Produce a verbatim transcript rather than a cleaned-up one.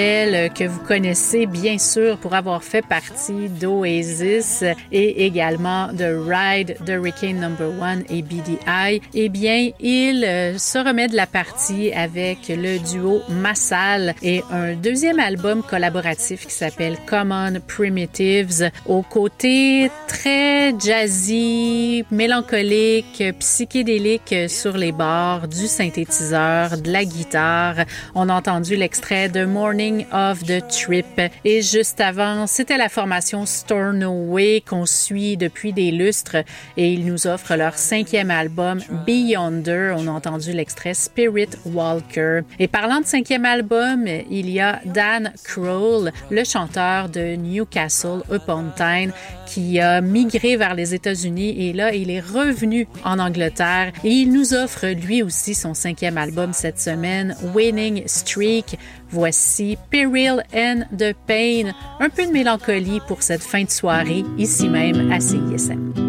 que vous connaissez bien sûr pour avoir fait partie d'Oasis et également de Ride, de Hurricane Number One et B D I, eh bien, il se remet de la partie avec le duo Massal et un deuxième album collaboratif qui s'appelle Common Primitives, au côté très jazzy, mélancolique, psychédélique sur les bords, du synthétiseur, de la guitare. On a entendu l'extrait de Morning of the Trip. Et juste avant, c'était la formation Stornoway qu'on suit depuis des lustres et ils nous offrent leur cinquième album Beyonder. On a entendu l'extrait Spirit Walker. Et parlant de cinquième album, il y a Dan Kroll, le chanteur de Newcastle Upon Tyne, qui a migré vers les États-Unis et là, il est revenu en Angleterre et il nous offre lui aussi son cinquième album cette semaine, Winning Streak. Voici Peril and the Pain, un peu de mélancolie pour cette fin de soirée, ici même à C I S M.